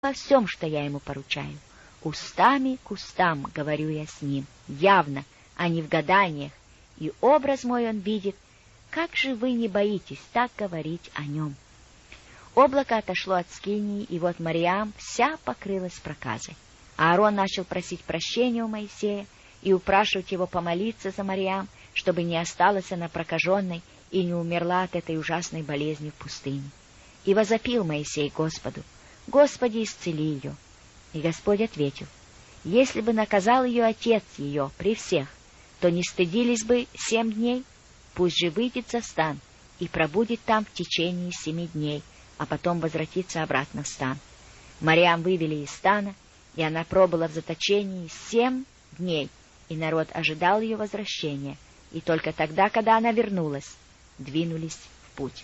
во всем, что я ему поручаю. Устами к устам говорю я с ним, явно, а не в гаданиях, и образ мой он видит. Как же вы не боитесь так говорить о нем? Облако отошло от скинии, и вот Марьям вся покрылась проказой. Аарон начал просить прощения у Моисея и упрашивать его помолиться за Марьям, чтобы не осталась она прокаженной и не умерла от этой ужасной болезни в пустыне. И возопил Моисей Господу: «Господи, исцели ее!» И Господь ответил: «Если бы наказал ее отец ее при всех, то не стыдились бы 7 дней? Пусть же выйдет за стан и пробудет там в течение 7 дней, а потом возвратится обратно в стан». Марьям вывели из стана, и она пробыла в заточении 7 дней, и народ ожидал ее возвращения, и только тогда, когда она вернулась, двинулись в путь.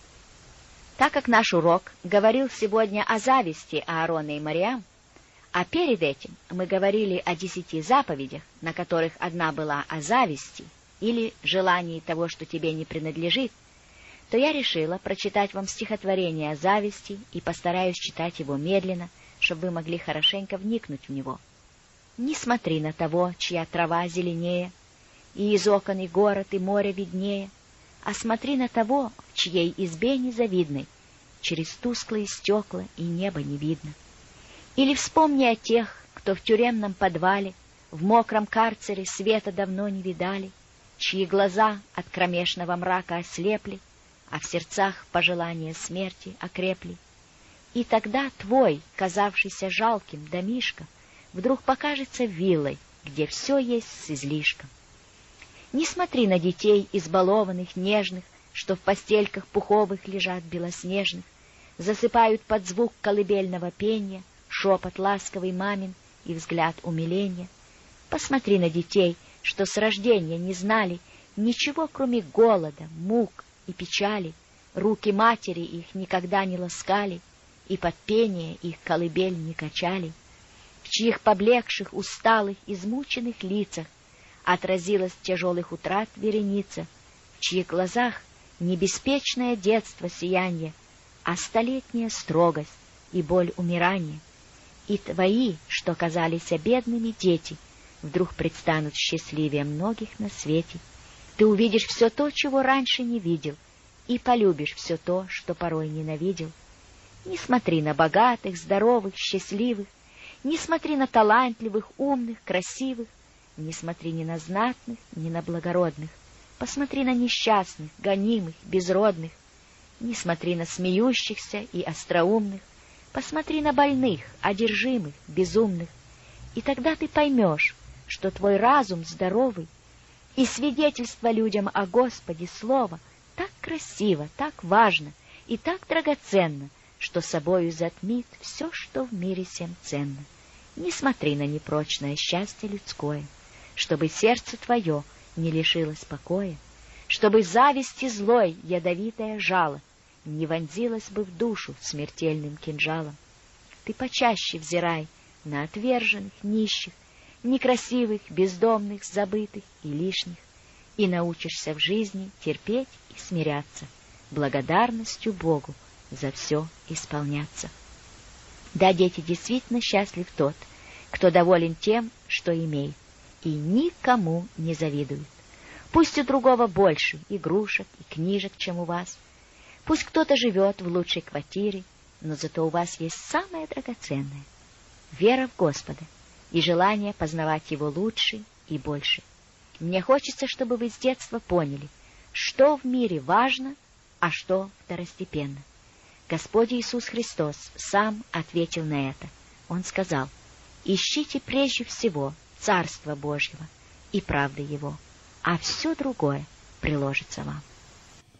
Так как наш урок говорил сегодня о зависти Аарона и Марьям, а перед этим мы говорили о 10 заповедях, на которых одна была о зависти или желании того, что тебе не принадлежит, то я решила прочитать вам стихотворение о зависти и постараюсь читать его медленно, чтобы вы могли хорошенько вникнуть в него. Не смотри на того, чья трава зеленее, и из окон и город, и море виднее, а смотри на того, в чьей избе незавидной через тусклые стекла и небо не видно. Или вспомни о тех, кто в тюремном подвале, в мокром карцере света давно не видали, чьи глаза от кромешного мрака ослепли, а в сердцах пожелания смерти окрепли. И тогда твой, казавшийся жалким домишко, вдруг покажется виллой, где все есть с излишком. Не смотри на детей избалованных, нежных, что в постельках пуховых лежат белоснежных, засыпают под звук колыбельного пения, шепот ласковый мамин и взгляд умиления. Посмотри на детей, что с рождения не знали ничего, кроме голода, мук и печали, руки матери их никогда не ласкали, и под пение их колыбель не качали, в чьих поблекших, усталых, измученных лицах отразилась тяжелых утрат вереница, в чьих глазах не беспечное детство сияние, а столетняя строгость и боль умирания. И твои, что казались бедными дети, вдруг предстанут счастливее многих на свете. Ты увидишь все то, чего раньше не видел, и полюбишь все то, что порой ненавидел. Не смотри на богатых, здоровых, счастливых, не смотри на талантливых, умных, красивых, не смотри ни на знатных, ни на благородных. Посмотри на несчастных, гонимых, безродных. Не смотри на смеющихся и остроумных. Посмотри на больных, одержимых, безумных. И тогда ты поймешь, что твой разум здоровый и свидетельство людям о Господе слово так красиво, так важно и так драгоценно, что собою затмит все, что в мире всем ценно. Не смотри на непрочное счастье людское, чтобы сердце твое не лишилось покоя, чтобы зависти злой ядовитое жало не вонзилось бы в душу смертельным кинжалом. Ты почаще взирай на отверженных, нищих, некрасивых, бездомных, забытых и лишних, и научишься в жизни терпеть и смиряться, благодарностью Богу за все исполняться. Да, дети, действительно счастлив тот, кто доволен тем, что имеет, и никому не завидует. Пусть у другого больше игрушек и книжек, чем у вас. Пусть кто-то живет в лучшей квартире, но зато у вас есть самое драгоценное — вера в Господа и желание познавать Его лучше и больше. Мне хочется, чтобы вы с детства поняли, что в мире важно, а что второстепенно. Господь Иисус Христос сам ответил на это. Он сказал: «Ищите прежде всего Царство Божьего и правды Его, а все другое приложится вам».